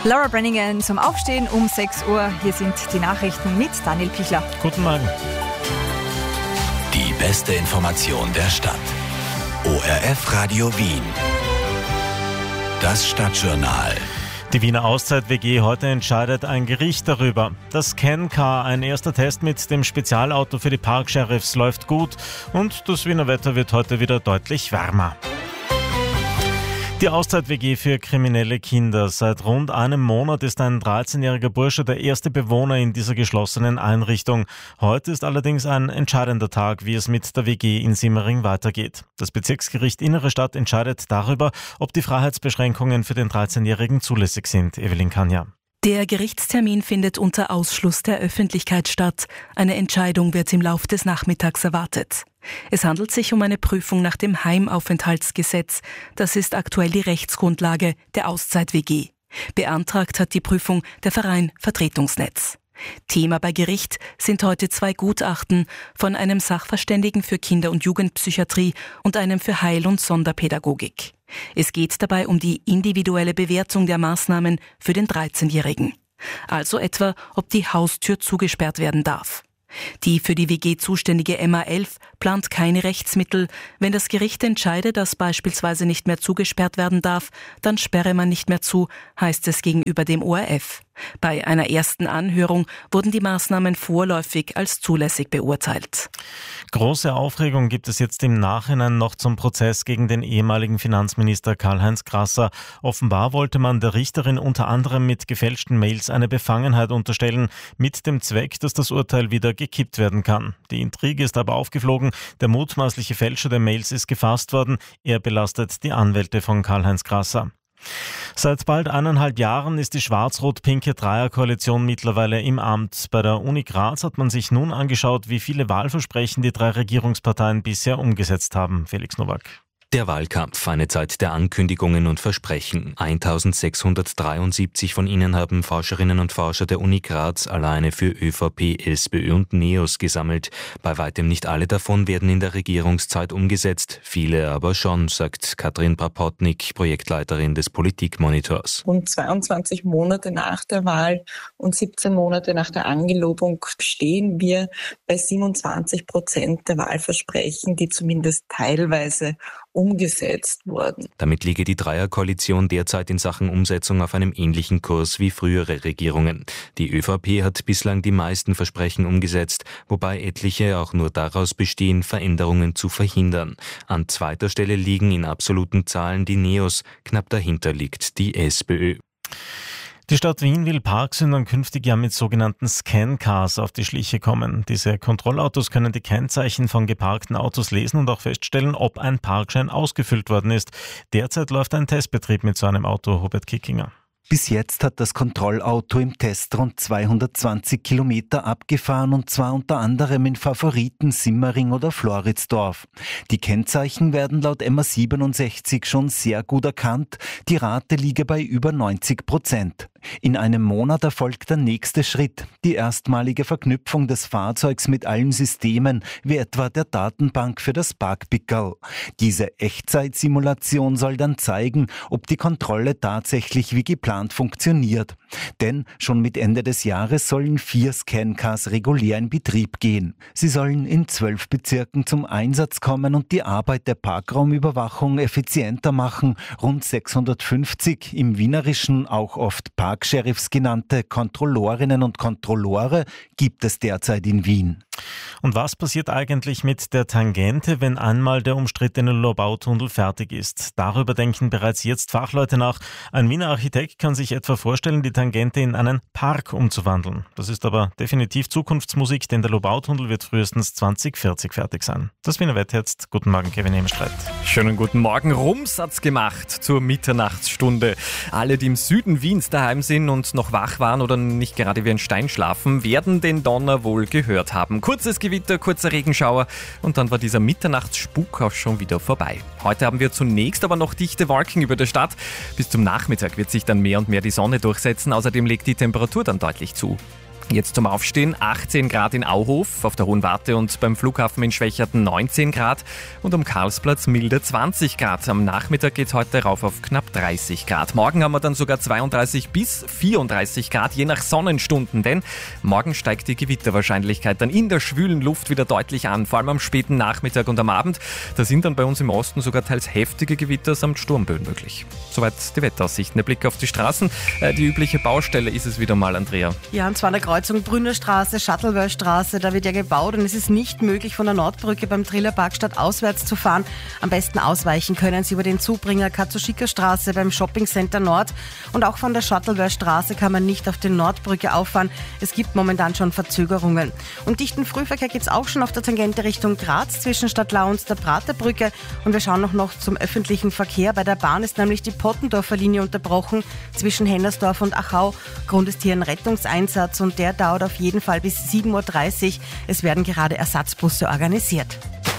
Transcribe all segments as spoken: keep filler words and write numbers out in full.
Laura Brannigan zum Aufstehen um sechs Uhr. Hier sind die Nachrichten mit Daniel Pichler. Guten Morgen. Die beste Information der Stadt. O R F Radio Wien. Das Stadtjournal. Die Wiener Auszeit-W G, heute entscheidet ein Gericht darüber. Das Scan-Car, ein erster Test mit dem Spezialauto für die Park-Sheriffs, läuft gut und das Wiener Wetter wird heute wieder deutlich wärmer. Die Auszeit-W G für kriminelle Kinder. Seit rund einem Monat ist ein dreizehnjähriger Bursche der erste Bewohner in dieser geschlossenen Einrichtung. Heute ist allerdings ein entscheidender Tag, wie es mit der W G in Simmering weitergeht. Das Bezirksgericht Innere Stadt entscheidet darüber, ob die Freiheitsbeschränkungen für den dreizehnjährigen zulässig sind. Evelyn Kanja. Der Gerichtstermin findet unter Ausschluss der Öffentlichkeit statt. Eine Entscheidung wird im Lauf des Nachmittags erwartet. Es handelt sich um eine Prüfung nach dem Heimaufenthaltsgesetz. Das ist aktuell die Rechtsgrundlage der Auszeit-W G. Beantragt hat die Prüfung der Verein Vertretungsnetz. Thema bei Gericht sind heute zwei Gutachten von einem Sachverständigen für Kinder- und Jugendpsychiatrie und einem für Heil- und Sonderpädagogik. Es geht dabei um die individuelle Bewertung der Maßnahmen für den dreizehnjährigen. Also etwa, ob die Haustür zugesperrt werden darf. Die für die W G zuständige M A elf plant keine Rechtsmittel. Wenn das Gericht entscheide, dass beispielsweise nicht mehr zugesperrt werden darf, dann sperre man nicht mehr zu, heißt es gegenüber dem O R F. Bei einer ersten Anhörung wurden die Maßnahmen vorläufig als zulässig beurteilt. Große Aufregung gibt es jetzt im Nachhinein noch zum Prozess gegen den ehemaligen Finanzminister Karl-Heinz Grasser. Offenbar wollte man der Richterin unter anderem mit gefälschten Mails eine Befangenheit unterstellen, mit dem Zweck, dass das Urteil wieder gekippt werden kann. Die Intrige ist aber aufgeflogen. Der mutmaßliche Fälscher der Mails ist gefasst worden. Er belastet die Anwälte von Karl-Heinz Grasser. Seit bald eineinhalb Jahren ist die schwarz-rot-pinke Dreierkoalition mittlerweile im Amt. Bei der Uni Graz hat man sich nun angeschaut, wie viele Wahlversprechen die drei Regierungsparteien bisher umgesetzt haben. Felix Nowak. Der Wahlkampf, eine Zeit der Ankündigungen und Versprechen. eintausendsechshundertdreiundsiebzig von ihnen haben Forscherinnen und Forscher der Uni Graz alleine für ÖVP, SPÖ und NEOS gesammelt. Bei weitem nicht alle davon werden in der Regierungszeit umgesetzt, viele aber schon, sagt Katrin Prapotnik, Projektleiterin des Politikmonitors. Rund zweiundzwanzig Monate nach der Wahl und siebzehn Monate nach der Angelobung stehen wir bei siebenundzwanzig Prozent der Wahlversprechen, die zumindest teilweise umgesetzt wurden. Damit liege die Dreierkoalition derzeit in Sachen Umsetzung auf einem ähnlichen Kurs wie frühere Regierungen. Die ÖVP hat bislang die meisten Versprechen umgesetzt, wobei etliche auch nur daraus bestehen, Veränderungen zu verhindern. An zweiter Stelle liegen in absoluten Zahlen die NEOS, knapp dahinter liegt die SPÖ. Die Stadt Wien will Parksündern künftig ja mit sogenannten Scan-Cars auf die Schliche kommen. Diese Kontrollautos können die Kennzeichen von geparkten Autos lesen und auch feststellen, ob ein Parkschein ausgefüllt worden ist. Derzeit läuft ein Testbetrieb mit so einem Auto, Hubert Kickinger. Bis jetzt hat das Kontrollauto im Test rund zweihundertzwanzig Kilometer abgefahren und zwar unter anderem in Favoriten, Simmering oder Floridsdorf. Die Kennzeichen werden laut M A siebenundsechzig schon sehr gut erkannt. Die Rate liege bei über neunzig Prozent. In einem Monat erfolgt der nächste Schritt, die erstmalige Verknüpfung des Fahrzeugs mit allen Systemen, wie etwa der Datenbank für das Parkpickerl. Diese Echtzeitsimulation soll dann zeigen, ob die Kontrolle tatsächlich wie geplant funktioniert. Denn schon mit Ende des Jahres sollen vier Scan-Cars regulär in Betrieb gehen. Sie sollen in zwölf Bezirken zum Einsatz kommen und die Arbeit der Parkraumüberwachung effizienter machen. Rund sechshundertfünfzig, im Wienerischen auch oft Park-Sheriffs genannte Kontrollorinnen und Kontrolleure gibt es derzeit in Wien. Und was passiert eigentlich mit der Tangente, wenn einmal der umstrittene Lobautunnel fertig ist? Darüber denken bereits jetzt Fachleute nach. Ein Wiener Architekt kann sich etwa vorstellen, die Tangente in einen Park umzuwandeln. Das ist aber definitiv Zukunftsmusik, denn der Lobautunnel wird frühestens zwanzig vierzig fertig sein. Das Wiener Wetter jetzt. Guten Morgen, Kevin Hemstreit. Schönen guten Morgen. Rumsatz gemacht zur Mitternachtsstunde. Alle, die im Süden Wiens daheim sind und noch wach waren oder nicht gerade wie ein Stein schlafen, werden den Donner wohl gehört haben. Kurzes Gewitter, kurzer Regenschauer und dann war dieser Mitternachtsspuk auch schon wieder vorbei. Heute haben wir zunächst aber noch dichte Wolken über der Stadt. Bis zum Nachmittag wird sich dann mehr und mehr die Sonne durchsetzen. Außerdem legt die Temperatur dann deutlich zu. Jetzt zum Aufstehen, achtzehn Grad in Auhof, auf der Hohen Warte und beim Flughafen in Schwächerten neunzehn Grad und am Karlsplatz milde zwanzig Grad. Am Nachmittag geht es heute rauf auf knapp dreißig Grad. Morgen haben wir dann sogar zweiunddreißig bis vierunddreißig Grad, je nach Sonnenstunden, denn morgen steigt die Gewitterwahrscheinlichkeit dann in der schwülen Luft wieder deutlich an, vor allem am späten Nachmittag und am Abend. Da sind dann bei uns im Osten sogar teils heftige Gewitter samt Sturmböen möglich. Soweit die Wetteraussichten. Der Blick auf die Straßen. Äh, die übliche Baustelle ist es wieder mal, Andrea. Ja, und zwar an der Kreuzung Brünnerstraße, Shuttlewellstraße, da wird ja gebaut und es ist nicht möglich, von der Nordbrücke beim Trillerpark stadtauswärts zu fahren. Am besten ausweichen können Sie über den Zubringer Katsushika Straße beim Shoppingcenter Nord und auch von der Shuttlewellstraße kann man nicht auf die Nordbrücke auffahren. Es gibt momentan schon Verzögerungen. Und dichten Frühverkehr gibt es auch schon auf der Tangente Richtung Graz zwischen Stadtlau und der Praterbrücke und wir schauen noch, noch zum öffentlichen Verkehr. Bei der Bahn ist nämlich die Pottendorfer Linie unterbrochen zwischen Hennersdorf und Achau. Grund ist hier ein Rettungseinsatz und der dauert auf jeden Fall bis sieben Uhr dreißig. Es werden gerade Ersatzbusse organisiert.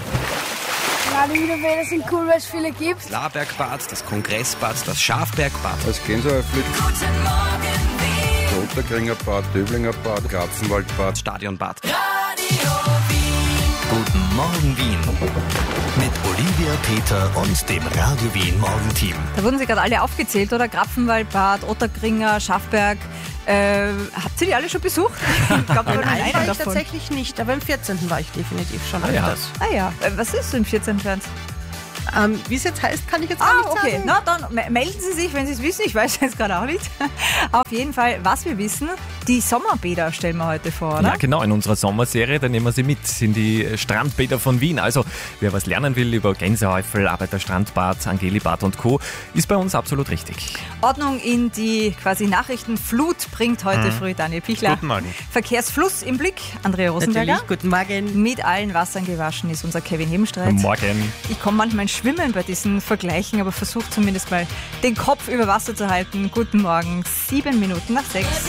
Ja, die Hühnerbäder sind cool, weil es viele gibt. Das Labergbad, das Kongressbad, das Schafbergbad. Das Gänsehauflied. Guten Morgen, Wien. Otterkringer Bad, Döblinger Bad, Grafenwaldbad, Stadionbad. Radio Wien. Guten Morgen Wien. Mit Olivia, Peter und dem Radio Wien Morgenteam. Da wurden sie gerade alle aufgezählt, oder? Grafenwaldbad, Otterkringer, Schafberg. Äh, habt ihr die alle schon besucht? Ich glaube, Nein, einen war ich davon. tatsächlich nicht, aber im vierzehnten war ich definitiv schon. Ah, ja. öfters. Ah ja, äh, was ist denn vierzehnten? Ähm, wie es jetzt heißt, kann ich jetzt gar Ah, nicht okay. sagen. Na, dann me- melden Sie sich, wenn Sie es wissen. Ich weiß es gerade auch nicht. Auf jeden Fall, was wir wissen, die Sommerbäder stellen wir heute vor, oder? Ja, genau, in unserer Sommerserie, da nehmen wir Sie mit in die Strandbäder von Wien. Also, wer was lernen will über Gänsehäufel, Arbeiterstrandbad, Angelibad und Co., ist bei uns absolut richtig. Ordnung in die quasi Nachrichtenflut bringt heute Mhm. früh Daniel Pichler. Guten Morgen. Verkehrsfluss im Blick, Andrea Rosenberger. Natürlich, guten Morgen. Mit allen Wassern gewaschen ist unser Kevin Hebenstreit. Morgen. Ich komme manchmal ins Schwimmen bei diesen Vergleichen, aber versuche zumindest mal den Kopf über Wasser zu halten. Guten Morgen, sieben Minuten nach sechs.